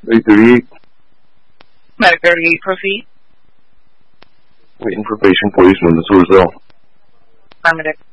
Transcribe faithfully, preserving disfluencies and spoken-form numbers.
eight thirty-eight. Medic thirty-eight, proceed. Waiting for patient placement in the sewer cell. Affirmative.